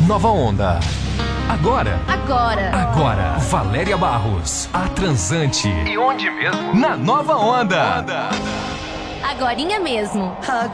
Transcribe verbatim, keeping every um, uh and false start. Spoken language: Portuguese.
Nova Onda. Agora. Agora. Agora. Valéria Barros, a transante. E onde mesmo? Na Nova Onda. Agorinha mesmo.